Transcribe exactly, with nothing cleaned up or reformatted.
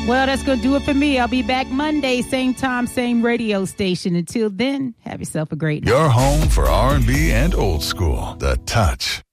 Well, that's going to do it for me. I'll be back Monday, same time, same radio station. Until then, have yourself a great night. Your home for R and B and old school. The Touch.